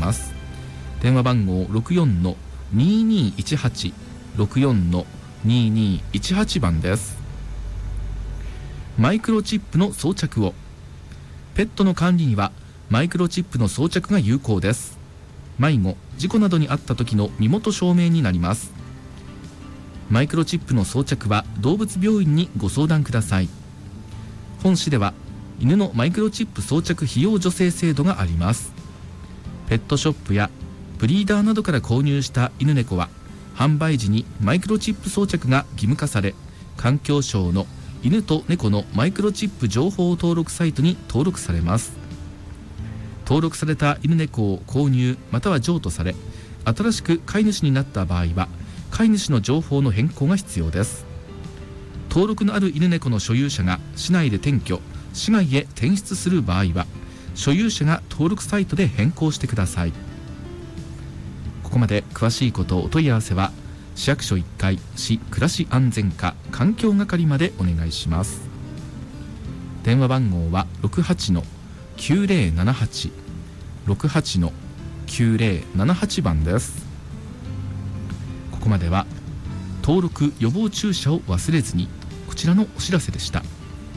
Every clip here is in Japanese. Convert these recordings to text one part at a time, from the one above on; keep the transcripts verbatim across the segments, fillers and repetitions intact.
ます。電話番号 ろくよんのにーにーいちはち ろくよんのにーにーいちはち 番です。マイクロチップの装着を。ペットの管理にはマイクロチップの装着が有効です。迷子、事故などにあった時の身元証明になります。マイクロチップの装着は動物病院にご相談ください。本市では犬のマイクロチップ装着費用助成制度があります。ペットショップやブリーダーなどから購入した犬猫は販売時にマイクロチップ装着が義務化され、環境省の犬と猫のマイクロチップ情報登録サイトに登録されます。登録された犬猫を購入または譲渡され、新しく飼い主になった場合は飼い主の情報の変更が必要です。登録のある犬猫の所有者が市内で転居、市外へ転出する場合は所有者が登録サイトで変更してください。ここまで詳しいことお問い合わせは市役所いっかい市暮らし安全課環境係までお願いします。電話番号は ろくはちのきゅうぜろななはち ろくはちのきゅうぜろななはち 番です。ここまでは登録予防注射を忘れずに、こちらのお知らせでした。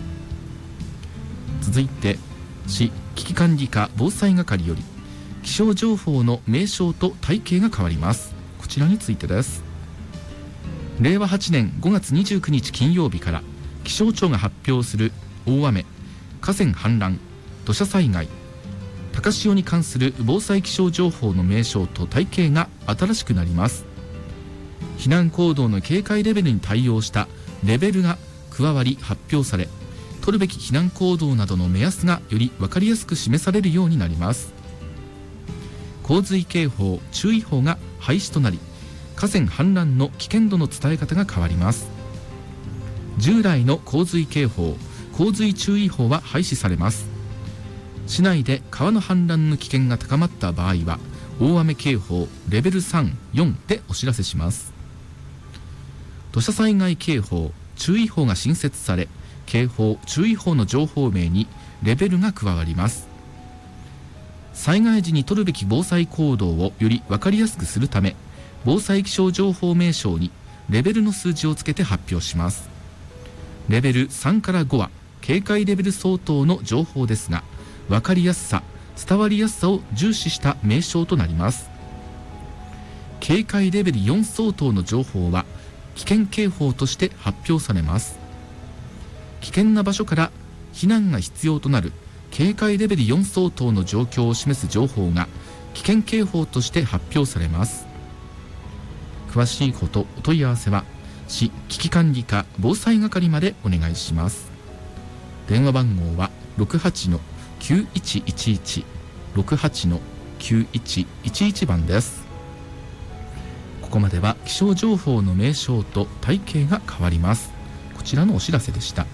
続いて市危機管理課防災係より気象情報の名称と体系が変わります。こちらについてです。れいわはちねんごがつにじゅうくにち金曜日から気象庁が発表する大雨、河川氾濫、土砂災害、高潮に関する防災気象情報の名称と体系が新しくなります。避難行動の警戒レベルに対応したレベルが加わり発表され、取るべき避難行動などの目安がより分かりやすく示されるようになります。洪水警報、注意報が廃止となり、河川氾濫の危険度の伝え方が変わります。従来の洪水警報、洪水注意報は廃止されます。市内で川の氾濫の危険が高まった場合は大雨警報レベルさん、よんでお知らせします。土砂災害警報、注意報が新設され、警報、注意報の情報名にレベルが加わります。災害時に取るべき防災行動をより分かりやすくするため、防災気象情報名称にレベルの数字をつけて発表します。レベルさんからごは警戒レベル相当の情報ですが、分かりやすさ、伝わりやすさを重視した名称となります。警戒レベルよん相当の情報は危険警報として発表されます。危険な場所から避難が必要となる警戒レベルよん相当の状況を示す情報が危険警報として発表されます。詳しいことお問い合わせは市危機管理課防災係までお願いします。電話番号は ろくはちのきゅういちいちいち ろくはちのきゅういちいちいち 番です。ここまでは気象情報の名称と体系が変わります。こちらのお知らせでした。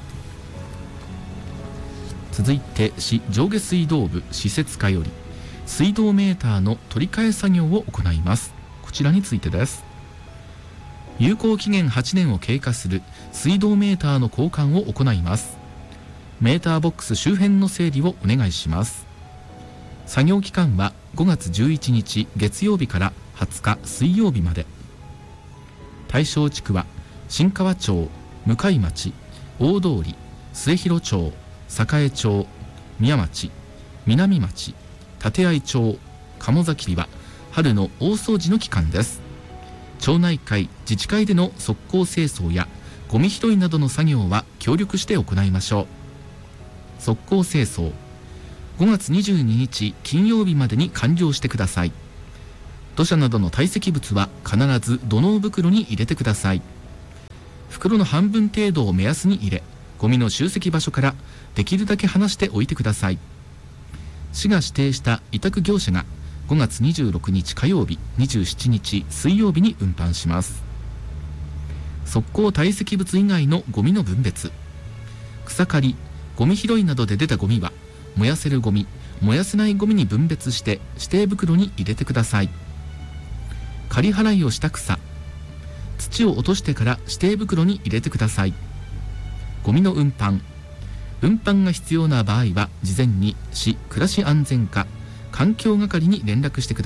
続いて市上下水道部施設課より水道メーターの取り替え作業を行います。こちらについてです。有効期限はちねんを経過する水道メーターの交換を行います。メーターボックス周辺の整理をお願いします。作業期間はごがつじゅういちにち月曜日からはつか水曜日まで。対象地区は新川町、向町、大通、末広町、栄町、宮町、南町、立合町、鴨崎は春の大掃除の期間です。町内会、自治会での側溝清掃やゴミ拾いなどの作業は協力して行いましょう。側溝清掃、ごがつにじゅうににち金曜日までに完了してください。土砂などの堆積物は必ず土のう袋に入れてください。袋の半分程度を目安に入れ、ゴミの集積場所からできるだけ離しておいてください。市が指定した委託業者がごがつにじゅうろくにち火曜日、にじゅうしちにち水曜日に運搬します。側溝堆積物以外のゴミの分別、草刈り、ゴミ拾いなどで出たゴミは燃やせるゴミ、燃やせないゴミに分別して指定袋に入れてください。刈り払いをした草、土を落としてから指定袋に入れてください。ゴミの運搬、運搬が必要な場合は事前に市暮らし安全課環境係に連絡してください。